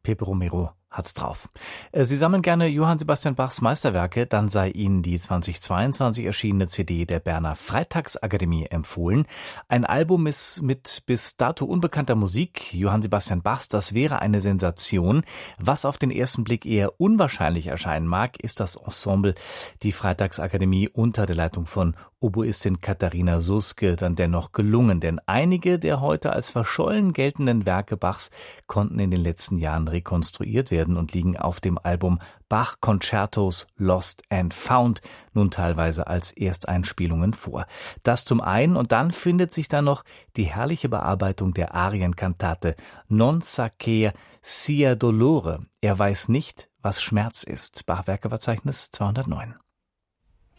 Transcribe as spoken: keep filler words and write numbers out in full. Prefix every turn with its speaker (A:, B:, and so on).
A: Pepe Romero hat's drauf. Sie sammeln gerne Johann Sebastian Bachs Meisterwerke, dann sei Ihnen die zweitausendzweiundzwanzig erschienene C D der Berner Freitagsakademie empfohlen. Ein Album ist mit bis dato unbekannter Musik Johann Sebastian Bachs, das wäre eine Sensation. Was auf den ersten Blick eher unwahrscheinlich erscheinen mag, ist das Ensemble, die Freitagsakademie unter der Leitung von Oboistin Katharina Suske dann dennoch gelungen, denn einige der heute als verschollen geltenden Werke Bachs konnten in den letzten Jahren rekonstruiert werden und liegen auf dem Album Bach Concertos Lost and Found nun teilweise als Ersteinspielungen vor. Das zum einen, und dann findet sich da noch die herrliche Bearbeitung der Arienkantate Non sa che sia dolore. Er weiß nicht, was Schmerz ist. Bach-Werkeverzeichnis zweihundertneun.